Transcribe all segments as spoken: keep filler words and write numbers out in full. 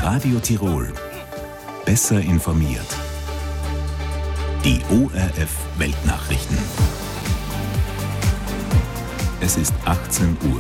Radio Tirol. Besser informiert. Die O R F Weltnachrichten. Es ist achtzehn Uhr.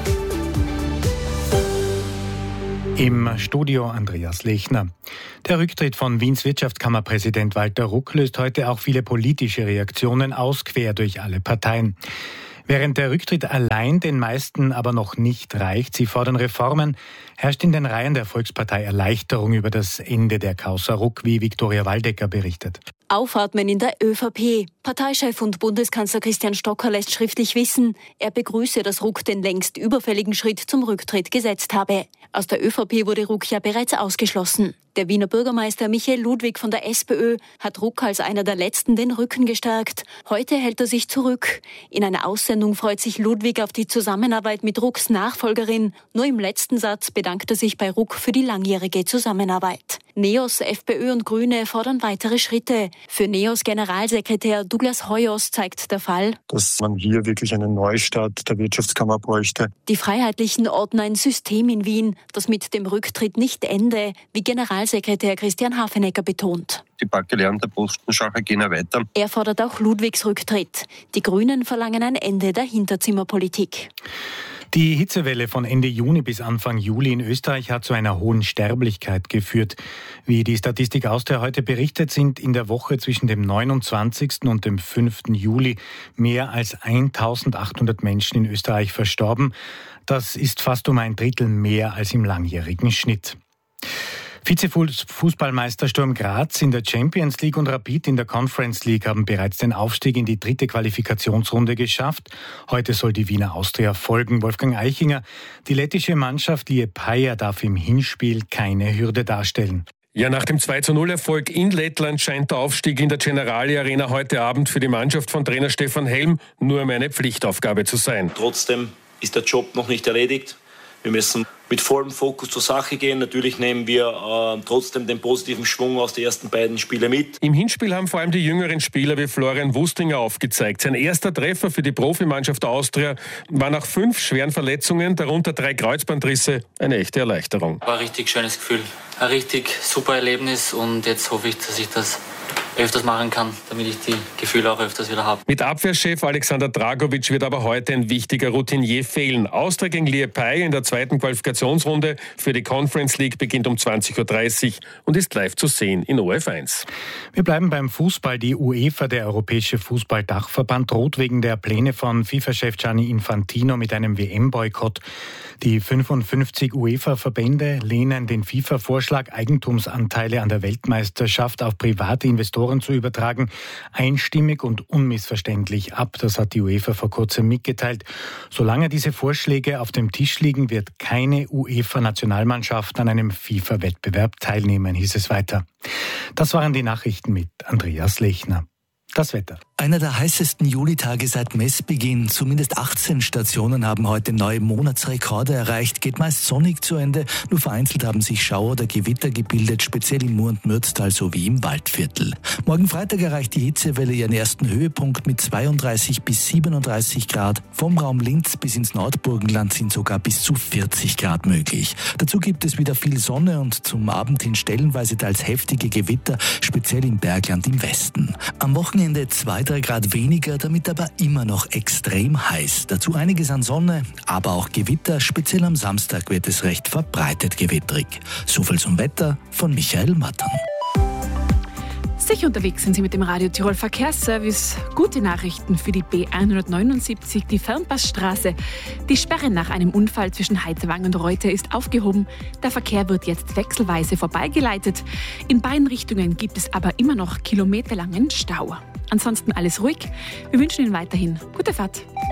Im Studio Andreas Lechner. Der Rücktritt von Wiens Wirtschaftskammerpräsident Walter Ruck löst heute auch viele politische Reaktionen aus, quer durch alle Parteien. Während der Rücktritt allein den meisten aber noch nicht reicht, sie fordern Reformen, herrscht in den Reihen der Volkspartei Erleichterung über das Ende der Causa Ruck, wie Viktoria Waldecker berichtet. Aufatmen in der ÖVP. Parteichef und Bundeskanzler Christian Stocker lässt schriftlich wissen, er begrüße, dass Ruck den längst überfälligen Schritt zum Rücktritt gesetzt habe. Aus der ÖVP wurde Ruck ja bereits ausgeschlossen. Der Wiener Bürgermeister Michael Ludwig von der SPÖ hat Ruck als einer der Letzten den Rücken gestärkt. Heute hält er sich zurück. In einer Aussendung freut sich Ludwig auf die Zusammenarbeit mit Rucks Nachfolgerin. Nur im letzten Satz bedankt er sich bei Ruck für die langjährige Zusammenarbeit. NEOS, FPÖ und Grüne fordern weitere Schritte. Für NEOS Generalsekretär Douglas Hoyos zeigt der Fall, dass man hier wirklich einen Neustart der Wirtschaftskammer bräuchte. Die Freiheitlichen orten ein System in Wien, das mit dem Rücktritt nicht ende, wie Generalsekretär Christian Hafenecker betont. Die paar gelernte Postenschacher gehen ja weiter. Er fordert auch Ludwigs Rücktritt. Die Grünen verlangen ein Ende der Hinterzimmerpolitik. Die Hitzewelle von Ende Juni bis Anfang Juli in Österreich hat zu einer hohen Sterblichkeit geführt. Wie die Statistik Austria heute berichtet, sind in der Woche zwischen dem neunundzwanzigsten und dem fünften Juli mehr als eintausendachthundert Menschen in Österreich verstorben. Das ist fast um ein Drittel mehr als im langjährigen Schnitt. Vize-Fußballmeister Sturm Graz in der Champions League und Rapid in der Conference League haben bereits den Aufstieg in die dritte Qualifikationsrunde geschafft. Heute soll die Wiener Austria folgen. Wolfgang Eichinger, die lettische Mannschaft Liepaja darf im Hinspiel keine Hürde darstellen. Ja, nach dem zwei zu null Erfolg in Lettland scheint der Aufstieg in der Generali Arena heute Abend für die Mannschaft von Trainer Stefan Helm nur mehr eine Pflichtaufgabe zu sein. Trotzdem ist der Job noch nicht erledigt. Wir müssen mit vollem Fokus zur Sache gehen. Natürlich nehmen wir äh, trotzdem den positiven Schwung aus den ersten beiden Spielen mit. Im Hinspiel haben vor allem die jüngeren Spieler wie Florian Wustinger aufgezeigt. Sein erster Treffer für die Profimannschaft Austria war nach fünf schweren Verletzungen, darunter drei Kreuzbandrisse, eine echte Erleichterung. War ein richtig schönes Gefühl, ein richtig super Erlebnis und jetzt hoffe ich, dass ich das öfters machen kann, damit ich die Gefühle auch öfters wieder habe. Mit Abwehrchef Alexander Dragovic wird aber heute ein wichtiger Routinier fehlen. Austria gegen Liepaja in der zweiten Qualifikationsrunde für die Conference League beginnt um zwanzig Uhr dreißig und ist live zu sehen in O R F eins. Wir bleiben beim Fußball. Die UEFA, der Europäische Fußballdachverband, droht wegen der Pläne von FIFA-Chef Gianni Infantino mit einem W M-Boykott. Die fünfundfünfzig UEFA-Verbände lehnen den FIFA-Vorschlag, Eigentumsanteile an der Weltmeisterschaft auf private Investoren zu übertragen, einstimmig und unmissverständlich ab. Das hat die UEFA vor kurzem mitgeteilt. Solange diese Vorschläge auf dem Tisch liegen, wird keine UEFA-Nationalmannschaft an einem FIFA-Wettbewerb teilnehmen, hieß es weiter. Das waren die Nachrichten mit Andreas Lechner. Das Wetter. Einer der heißesten Julitage seit Messbeginn. Zumindest achtzehn Stationen haben heute neue Monatsrekorde erreicht. Geht meist sonnig zu Ende. Nur vereinzelt haben sich Schauer oder Gewitter gebildet, speziell im Mur- und Mürztal sowie im Waldviertel. Morgen Freitag erreicht die Hitzewelle ihren ersten Höhepunkt mit zweiunddreißig bis siebenunddreißig Grad. Vom Raum Linz bis ins Nordburgenland sind sogar bis zu vierzig Grad möglich. Dazu gibt es wieder viel Sonne und zum Abend hin stellenweise teils heftige Gewitter, speziell im Bergland im Westen. Am Wochenende zwei, drei Grad weniger, damit aber immer noch extrem heiß. Dazu einiges an Sonne, aber auch Gewitter. Speziell am Samstag wird es recht verbreitet gewitterig. Soviel zum Wetter von Michael Mattern. Sicher unterwegs sind Sie mit dem Radio Tirol Verkehrsservice. Gute Nachrichten für die B hundertneunundsiebzig, die Fernpassstraße. Die Sperre nach einem Unfall zwischen Heidewang und Reutte ist aufgehoben. Der Verkehr wird jetzt wechselweise vorbeigeleitet. In beiden Richtungen gibt es aber immer noch kilometerlangen Stau. Ansonsten alles ruhig. Wir wünschen Ihnen weiterhin gute Fahrt.